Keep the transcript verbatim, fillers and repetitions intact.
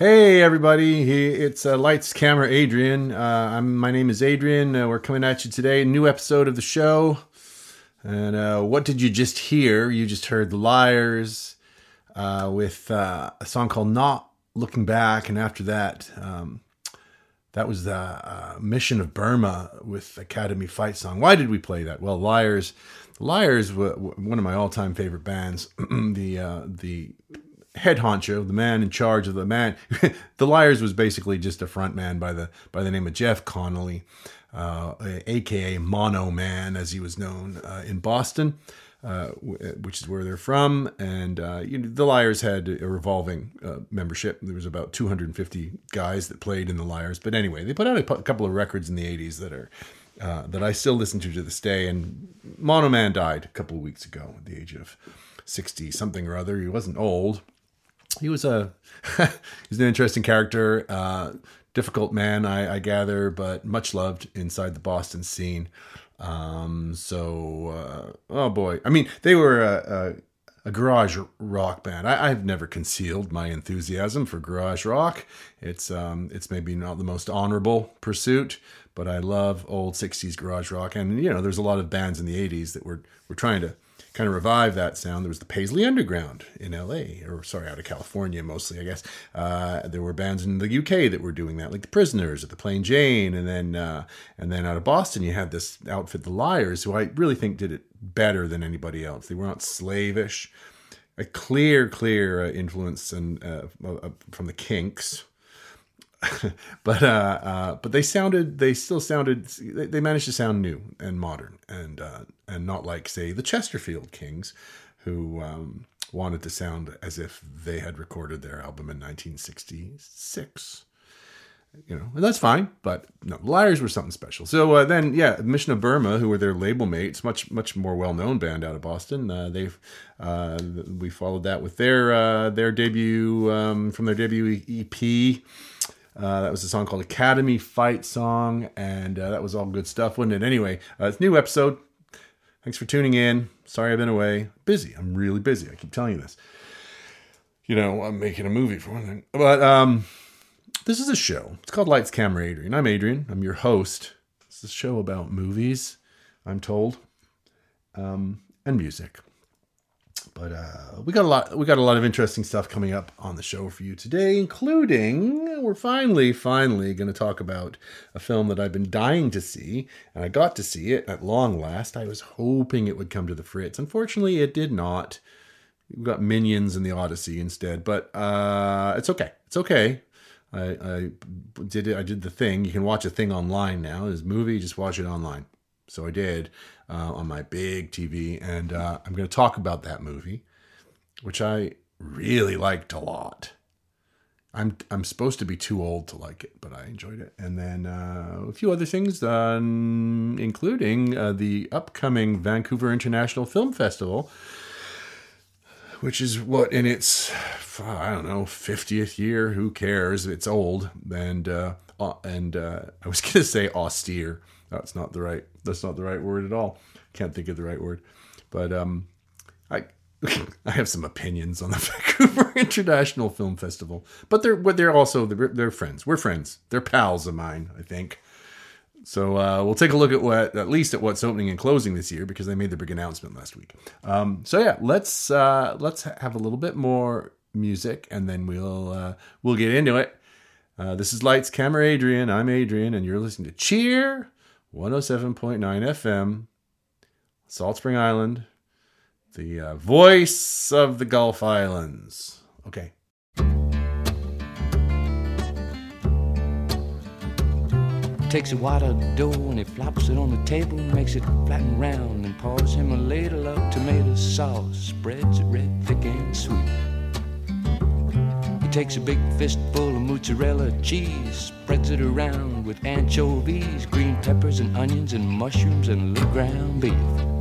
Hey everybody, it's uh, Lights, Camera, Adrian. Uh, I'm, my name is Adrian. Uh, we're coming at you today, a new episode of the show. And uh, what did you just hear? You just heard The Liars uh, with uh, a song called Not Looking Back. And after that, um, that was the uh, Mission of Burma with Academy Fight Song. Why did we play that? Well, Liars, Liars were one of my all-time favorite bands. the uh, the head honcho, the man in charge of the man. The Liars was basically just a front man by the by the name of Jeff Connolly, uh, aka Mono Man, as he was known uh, in Boston, uh, which is where they're from. And uh, you know, the Liars had a revolving uh, membership. There was about two hundred fifty guys that played in the Liars. But anyway, they put out a couple of records in the eighties that are uh, that I still listen to to this day. And Mono Man died a couple of weeks ago at the age of sixty something or other. He wasn't old. He was a he's an interesting character, uh, difficult man, I, I gather, but much loved inside the Boston scene. Um, so, uh, oh boy, I mean, they were a, a, a garage rock band. I, I've never concealed my enthusiasm for garage rock. It's um, it's maybe not the most honorable pursuit, but I love old sixties garage rock. And you know, there's a lot of bands in the eighties that were were trying to kind of revive that sound. There was the Paisley Underground in L A, or sorry, out of California mostly, I guess. Uh, there were bands in the U K that were doing that, like the Prisoners at the Plain Jane, and then uh, and then out of Boston, you had this outfit, the Liars, who I really think did it better than anybody else. They were not slavish. A clear, clear uh, influence and uh, uh, from the Kinks. but uh, uh, but they sounded, they still sounded, they, they managed to sound new and modern, and uh, and not like, say, the Chesterfield Kings, who um, wanted to sound as if they had recorded their album in nineteen sixty-six. You know, and that's fine, but no, Liars were something special. So uh, then, yeah, Mission of Burma, who were their label mates, much much more well known band out of Boston. Uh, they've uh, we followed that with their uh, their debut um, from their debut E P. Uh, that was a song called Academy Fight Song, and uh, that was all good stuff, wasn't it? Anyway, uh, it's a new episode. Thanks for tuning in. Sorry I've been away. Busy. I'm really busy. I keep telling you this. You know, I'm making a movie for one thing. But um, this is a show. It's called Lights, Camera, Adrian. I'm Adrian. I'm your host. It's a show about movies, I'm told, um, and music. But uh, we got a lot. We got a lot of interesting stuff coming up on the show for you today, including we're finally, finally going to talk about a film that I've been dying to see, and I got to see it at long last. I was hoping it would come to the Fritz. Unfortunately, it did not. We got Minions and the Odyssey instead, but uh, it's okay. It's okay. I, I did it. I did the thing. You can watch a thing online now. This movie, just watch it online. So I did uh, on my big T V, and uh, I'm going to talk about that movie, which I really liked a lot. I'm I'm supposed to be too old to like it, but I enjoyed it. And then uh, a few other things, uh, including uh, the upcoming Vancouver International Film Festival, which is what in its, I don't know, fiftieth year. Who cares? It's old, and uh, and uh, I was going to say austere. That's not the right. That's not the right word at all. Can't think of the right word, but um, I I have some opinions on the Vancouver International Film Festival. But they're but they're also they're, they're friends. We're friends. They're pals of mine, I think. So uh, we'll take a look at what at least at what's opening and closing this year, because they made the big announcement last week. Um, so yeah, let's uh, let's have a little bit more music, and then we'll uh, we'll get into it. Uh, this is Lights, Camera, Adrian. I'm Adrian, and you're listening to Cheer one oh seven point nine F M, Salt Spring Island, the uh, voice of the Gulf Islands. Okay. Takes a wad of dough and he flops it on the table, makes it flat and round, and pours him a ladle of tomato sauce, spreads it red, thick and sweet. He takes a big fistful of mozzarella cheese, spreads it around with anchovies, green peppers and onions and mushrooms and a little ground beef.